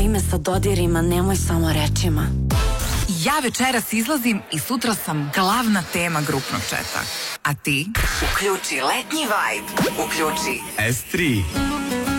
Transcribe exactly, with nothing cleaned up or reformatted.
Zovi me sa dodirima, nemoj samo rečima. Ja večeras izlazim i sutra sam glavna tema grupnog četa. A ti? Uključi letnji vibe. Uključi S tri.